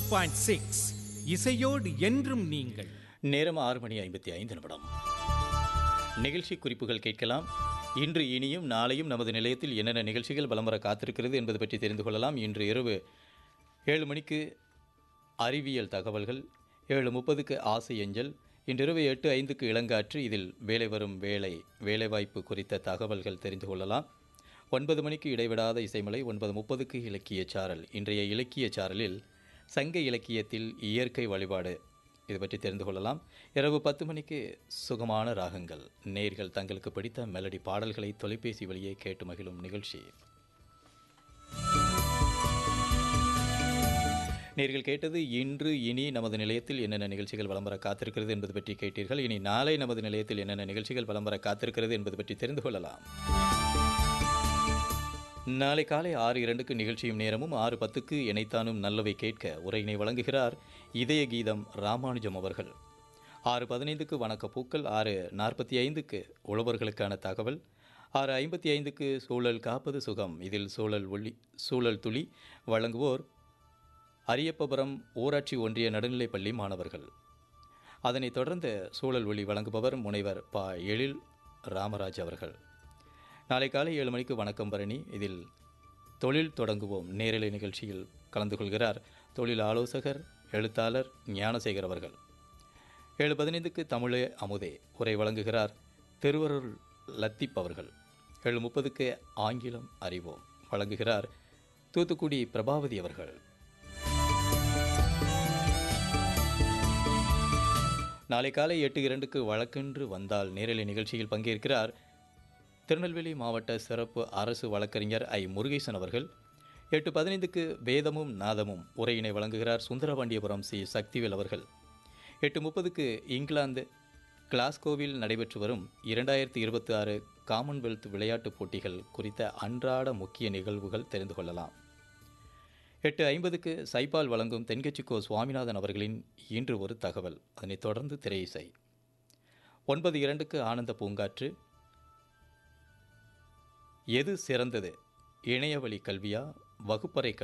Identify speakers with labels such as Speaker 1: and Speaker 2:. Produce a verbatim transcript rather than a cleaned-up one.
Speaker 1: Point six இசையோடு என்றும் நீங்கள்.
Speaker 2: நேரம் ஆறு மணி ஐம்பத்தி ஐந்து நிமிடம். நிகழ்ச்சி குறிப்புகள் கேட்கலாம். இன்று இனியும் நாளையும் நமது நிலையத்தில் என்னென்ன நிகழ்ச்சிகள் வலம் வர காத்திருக்கிறது என்பது பற்றி தெரிந்து கொள்ளலாம். இன்று இரவு ஏழு மணிக்கு அறிவியல் தகவல்கள், ஏழு முப்பதுக்கு ஆசை அஞ்சல், இன்றிரவு எட்டு ஐந்துக்கு இளங்காற்று, இதில் வேலை வரும் வேலை வேலைவாய்ப்பு குறித்த தகவல்கள் தெரிந்து கொள்ளலாம். ஒன்பது மணிக்கு இடைவிடாத இசைமலை, ஒன்பது முப்பதுக்கு இலக்கிய சாரல். இன்றைய இலக்கிய சாரலில் சங்க இலக்கியத்தில் இயற்கை வழிபாடு இது பற்றி தெரிந்து கொள்ளலாம். இரவு பத்து மணிக்கு சுகமான ராகங்கள், நேர்கள் தங்களுக்கு பிடித்த மெலடி பாடல்களை தொலைபேசி வழியே கேட்டு மகிழும் நிகழ்ச்சி. நேர்கள் கேட்டது இன்று இனி நமது நிலையத்தில் என்னென்ன நிகழ்ச்சிகள் வலம் வர காத்திருக்கிறது என்பது பற்றி கேட்டீர்கள். இனி நாளை நமது நிலையத்தில் என்னென்ன நிகழ்ச்சிகள் வலம் வர காத்திருக்கிறது என்பது பற்றி தெரிந்து கொள்ளலாம். நாளை காலை ஆறு இரண்டுக்கு நிகழ்ச்சியும் நேரமும், ஆறு பத்துக்கு இணைத்தானும் நல்லவை கேட்க உரையினை வழங்குகிறார் இதய கீதம் ராமானுஜம் அவர்கள். ஆறு பதினைந்துக்கு வணக்க பூக்கள், ஆறு நாற்பத்தி ஐந்துக்கு உழவர்களுக்கான தகவல், ஆறு ஐம்பத்தி ஐந்துக்கு சூழல் காப்பது சுகம், இதில் சூழல் ஒளி சூழல் துளி வழங்குவோர் அரியப்பபுரம் ஊராட்சி ஒன்றிய நடுநிலைப்பள்ளி மாணவர்கள். அதனைத் தொடர்ந்து சூழல் ஒளி வழங்குபவர் முனைவர் ப எழில் ராமராஜ் அவர்கள். நாளை காலை ஏழு மணிக்கு வணக்கம் பரணி, இதில் தொழில் தொடங்குவோம் நேரலை நிகழ்ச்சியில் கலந்து கொள்கிறார் தொழில் ஆலோசகர் எழுத்தாளர் ஞானசேகர் அவர்கள். ஏழு பதினைந்துக்கு தமிழே அமுதே உரை வழங்குகிறார் திருவருள் லத்தீப் அவர்கள். ஏழு முப்பதுக்கு ஆங்கிலம் அறிவோம் வழங்குகிறார் தூத்துக்குடி பிரபாவதி அவர்கள். நாளை காலை எட்டு இரண்டுக்கு வழக்கென்று வந்தால் நேரலை நிகழ்ச்சியில் பங்கேற்கிறார் திருநெல்வேலி மாவட்ட சிறப்பு அரசு வழக்கறிஞர் ஐ முருகேசன் அவர்கள். எட்டு பதினைந்துக்கு வேதமும் நாதமும் உரையினை வழங்குகிறார் சுந்தரபாண்டியபுரம் சி சக்திவேல் அவர்கள். எட்டு முப்பதுக்கு இங்கிலாந்து கிளாஸ்கோவில் நடைபெற்று வரும் இரண்டாயிரத்தி இருபத்தி ஆறு காமன்வெல்த் விளையாட்டுப் போட்டிகள் குறித்த அன்றாட முக்கிய நிகழ்வுகள் தெரிந்து கொள்ளலாம். எட்டு ஐம்பதுக்கு சைபால் வழங்கும் தென்கட்சிக்கோ சுவாமிநாதன் அவர்களின் இன்று ஒரு தகவல், அதனைத் தொடர்ந்து திரை இசை. ஒன்பது இரண்டுக்கு ஆனந்த பூங்காற்று, எது சிறந்தது இணையவழி கல்வியா வகுப்பறை